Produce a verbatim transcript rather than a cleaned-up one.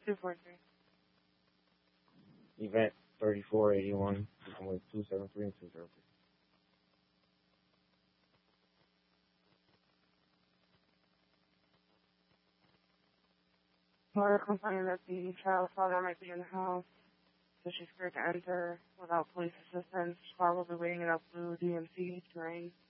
two four three. Event thirty-four eighty-one, with two seven three and two zero three. Laura complaining that the child's father might be in the house, so she's scared to enter without police assistance. Car will be waiting at a blue D M C terrain.